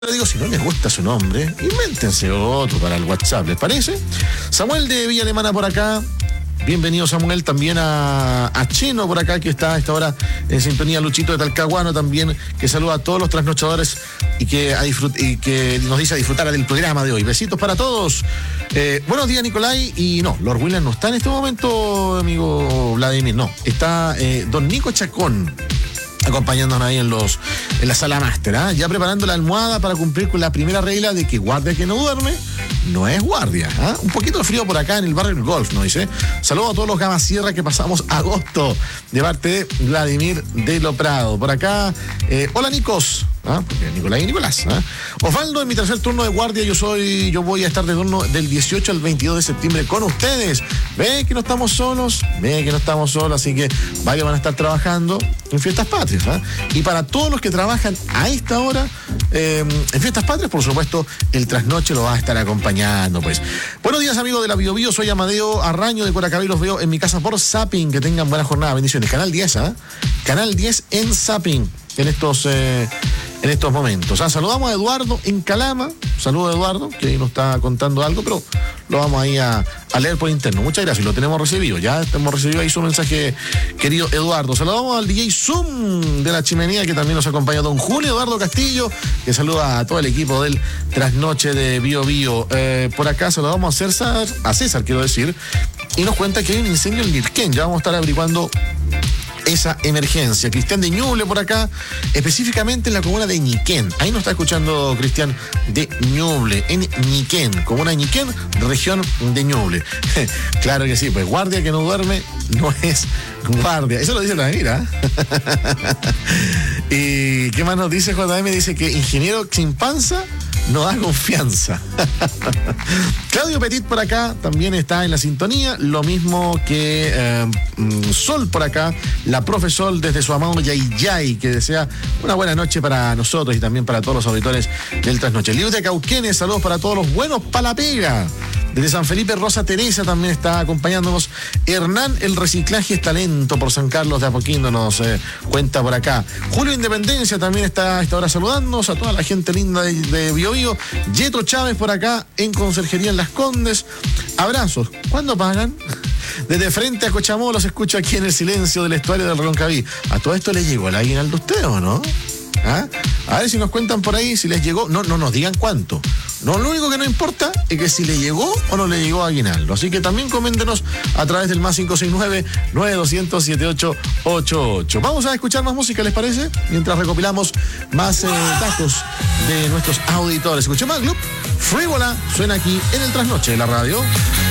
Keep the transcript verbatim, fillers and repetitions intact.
Le digo, si no les gusta su nombre, invéntense otro para el WhatsApp, ¿les parece? Samuel de Villa Alemana por acá. Bienvenido, Samuel, también a, a Chino por acá, que está a esta hora en sintonía. Luchito de Talcahuano también, que saluda a todos los trasnochadores y que, a disfrut- y que nos dice a disfrutar del programa de hoy. Besitos para todos. Eh, buenos días, Nicolai. Y no, Lord William no está en este momento, amigo Vladimir, no. Está eh, don Nico Chacón, acompañándonos ahí en los en la sala máster, ¿eh? Ya preparando la almohada para cumplir con la primera regla de que guardia que no duerme no es guardia, ¿eh? Un poquito de frío por acá en el barrio del Golf, ¿no dice? Saludos a todos los Gama Sierra que pasamos agosto de parte de Vladimir de Lo Prado. Por acá, eh, hola Nicos, ¿ah? Porque Nicolás y Nicolás, ¿ah? Osvaldo, en mi tercer turno de guardia, yo soy, yo voy a estar de turno del dieciocho al veintidós de septiembre con ustedes. Ve que no estamos solos, ve que no estamos solos, así que varios van a estar trabajando en Fiestas Patrias, ¿ah? Y para todos los que trabajan a esta hora eh, en Fiestas Patrias, por supuesto, el trasnoche lo va a estar acompañando, pues. Buenos días, amigos de la Bio Bio, soy Amadeo Arraño de Coracabí, los veo en mi casa por Zapping, que tengan buena jornada, bendiciones. Canal diez, ¿ah? Canal diez en Zapping, en estos... Eh, en estos momentos. Ah, saludamos a Eduardo en Calama. Saludos a Eduardo, que ahí nos está contando algo, pero lo vamos ahí a, a leer por interno. Muchas gracias, lo tenemos recibido. Ya hemos recibido ahí su mensaje, querido Eduardo. Saludamos al D J Zoom de la Chimenea, que también nos acompaña don Julio Eduardo Castillo, que saluda a todo el equipo del Trasnoche de Bio Bio. Eh, por acá saludamos a César, a César, quiero decir, y nos cuenta que hay un incendio en Lirquén. Ya vamos a estar averiguando esa emergencia. Cristian de Ñuble por acá, específicamente en la comuna de Ñiquén. Ahí nos está escuchando Cristian de Ñuble, en Ñiquén, comuna de Ñiquén, región de Ñuble. Claro que sí, pues guardia que no duerme no es guardia. Eso lo dice la mira. ¿Y qué más nos dice J M? Dice que ingeniero sin panza no da confianza. Claudio Petit por acá también está en la sintonía, lo mismo que eh, Sol por acá, la profe Sol desde su amado Yayay, que desea una buena noche para nosotros y también para todos los auditores del Trasnoche. Liu de Cauquenes, saludos para todos los buenos para la pega. Desde San Felipe, Rosa Teresa también está acompañándonos. Hernán, el reciclaje es talento por San Carlos de Apoquindo, nos eh, cuenta por acá. Julio Independencia también está a esta hora saludándonos, a toda la gente linda de, de Bio Bio. Yeto Chávez por acá en Conserjería en Las Condes. Abrazos. ¿Cuándo pagan? Desde frente a Cochamó los escucho aquí en el silencio del estuario del Roncaví. ¿A todo esto le llegó el aguinaldo a usted o no? ¿Ah? A ver si nos cuentan por ahí si les llegó. No, no nos digan cuánto. No, lo único que no importa es que si le llegó o no le llegó aguinaldo. Así que también coméntenos a través del más cinco seis nueve, nueve dos cero cero, siete ocho ocho ocho. Vamos a escuchar más música, ¿les parece? Mientras recopilamos más eh, datos de nuestros auditores. Escuchemos más, Club Frívola suena aquí en el Trasnoche de la radio.